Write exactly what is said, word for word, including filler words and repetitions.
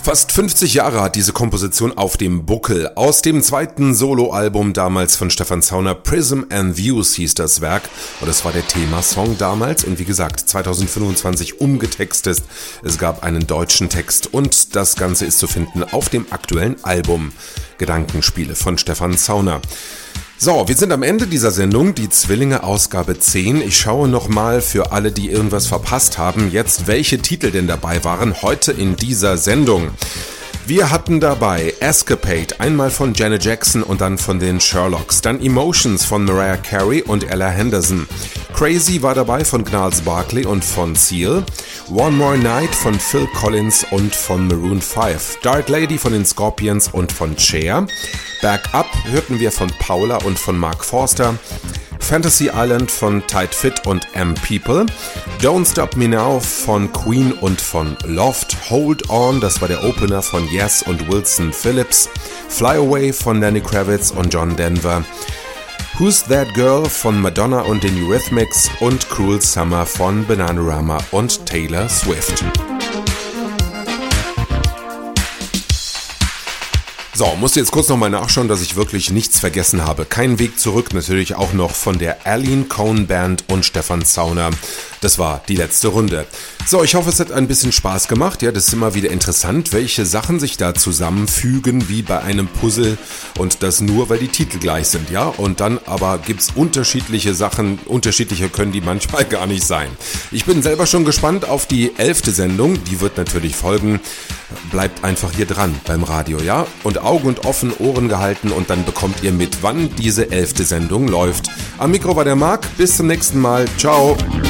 Fast fünfzig Jahre hat diese Komposition auf dem Buckel. Aus dem zweiten Soloalbum damals von Stefan Zauner, Prism and Views hieß das Werk. Und das war der Themasong damals. Und wie gesagt, zwanzig fünfundzwanzig umgetextet. Es gab einen deutschen Text und das Ganze ist zu finden auf dem aktuellen Album Gedankenspiele von Stefan Zauner. So, wir sind am Ende dieser Sendung, die Zwillinge Ausgabe zehn. Ich schaue nochmal für alle, die irgendwas verpasst haben, jetzt welche Titel denn dabei waren heute in dieser Sendung. Wir hatten dabei Escapade, einmal von Janet Jackson und dann von den Sherlocks, dann Emotions von Mariah Carey und Ella Henderson. Crazy war dabei von Gnarls Barkley und von Seal. One More Night von Phil Collins und von Maroon fünf. Dark Lady von den Scorpions und von Cher. Back Up hörten wir von Paula und von Mark Forster. Fantasy Island von Tight Fit und M People. Don't Stop Me Now von Queen und von Loft. Hold On, das war der Opener von Yes und Wilson Phillips. Fly Away von Lenny Kravitz und John Denver. Who's That Girl von Madonna und den Eurythmics und Cruel Summer von Bananarama und Taylor Swift. So, musste jetzt kurz nochmal nachschauen, dass ich wirklich nichts vergessen habe. Kein Weg zurück, natürlich auch noch von der Aline Cohn Band und Stefan Zauner. Das war die letzte Runde. So, ich hoffe, es hat ein bisschen Spaß gemacht. Ja, das ist immer wieder interessant, welche Sachen sich da zusammenfügen, wie bei einem Puzzle. Und das nur, weil die Titel gleich sind, ja. Und dann aber gibt's unterschiedliche Sachen, unterschiedliche können die manchmal gar nicht sein. Ich bin selber schon gespannt auf die elfte Sendung. Die wird natürlich folgen. Bleibt einfach hier dran beim Radio, ja. Und Augen und offen, Ohren gehalten und dann bekommt ihr mit, wann diese elfte Sendung läuft. Am Mikro war der Marc. Bis zum nächsten Mal. Ciao.